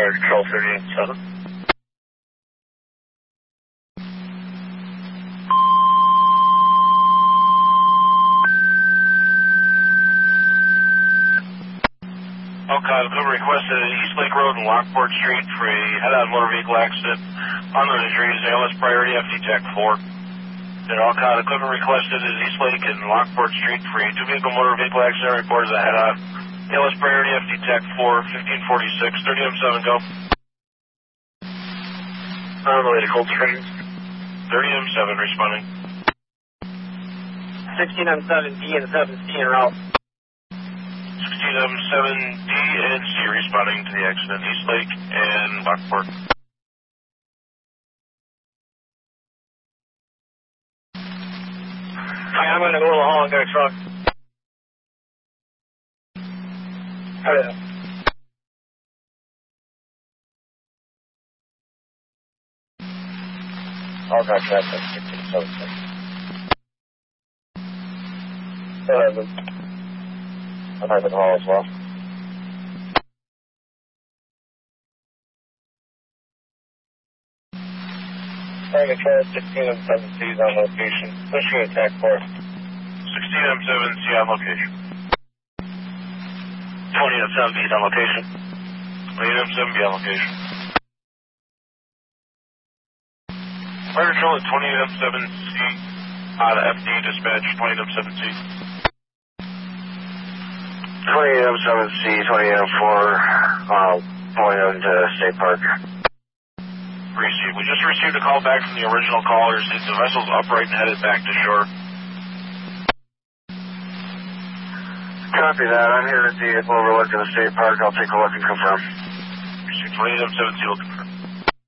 Air Control 38-7. Okay, Cooper requested at East Lake Road and Lockport Street for a head-on motor vehicle accident. Unknown injuries, ALS priority FD Tech 4. And Alcott equipment requested at East Lake and Lockport Street for a two-vehicle motor vehicle accident reported as a head-on. ALS priority FD Tech 4, 1546, 30M7, go. Related Cold Springs. 30M7 responding. 16M7D and 7C en route. 16M7D and C responding to the accident, East Lake and Lockport. Hi, I'm going to go to the hall and get a truck. Oh, yeah. All got traffic, 1676. I'm at the hall as well. Target trail 16M7C is on location. Pushing attack force. 16M7C on location. 20M7B is on location. 20M7B on location. Fire control at 20M7C on FD dispatch 20M7C. 20M7C, 20M4, pulling into State Park. Received. We just received a call back from the original callers. The vessel's upright and headed back to shore. Copy that. I'm here at the overlook of the State Park. I'll take a look and confirm. Received. 20M7C will confirm.